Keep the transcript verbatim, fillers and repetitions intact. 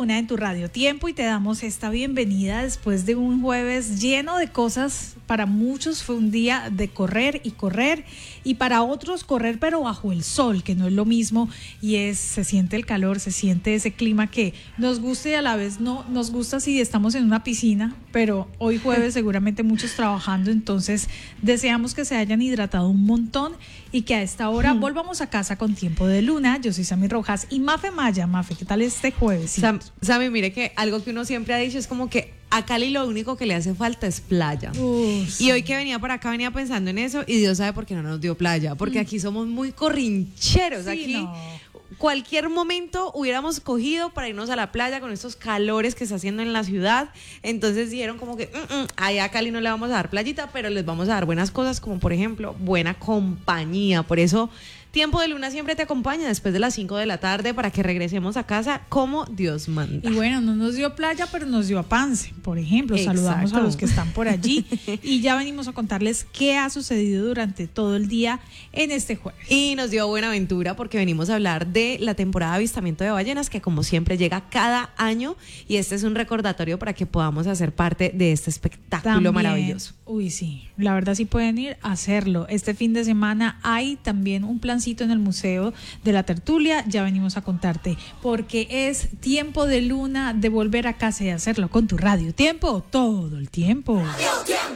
Luna en tu Radio Tiempo y te damos esta bienvenida después de un jueves lleno de cosas. Para muchos fue un día de correr y correr y para otros correr pero bajo el sol, que no es lo mismo, y es se siente el calor, se siente ese clima que nos gusta y a la vez no nos gusta si estamos en una piscina, pero hoy jueves seguramente muchos trabajando, entonces deseamos que se hayan hidratado un montón y que a esta hora hmm. volvamos a casa con Tiempo de Luna. Yo soy Sammy Rojas y Mafe Maya. Mafe, ¿qué tal este jueves? Sam, Sammy, mire que algo que uno siempre ha dicho es como que a Cali lo único que le hace falta es playa. Uh, sí. Y hoy que venía para acá venía pensando en eso y Dios sabe por qué no nos dio playa, porque mm. aquí somos muy corrincheros, sí, aquí no. Cualquier momento hubiéramos cogido para irnos a la playa con estos calores que está haciendo en la ciudad, entonces dijeron como que mm, mm, allá a Cali no le vamos a dar playita, pero les vamos a dar buenas cosas como por ejemplo buena compañía, por eso Tiempo de Luna siempre te acompaña después de las cinco de la tarde para que regresemos a casa como Dios manda. Y bueno, no nos dio playa, pero nos dio Pance, por ejemplo. Exacto. Saludamos a los que están por allí y ya venimos a contarles qué ha sucedido durante todo el día en este jueves. Y nos dio Buenaventura porque venimos a hablar de la temporada de avistamiento de ballenas que como siempre llega cada año y este es un recordatorio para que podamos hacer parte de este espectáculo también, maravilloso. Uy, sí, la verdad sí pueden ir a hacerlo. Este fin de semana hay también un plan en el Museo de la Tertulia, ya venimos a contarte, porque es Tiempo de Luna de volver a casa y hacerlo con tu Radio Tiempo todo el tiempo.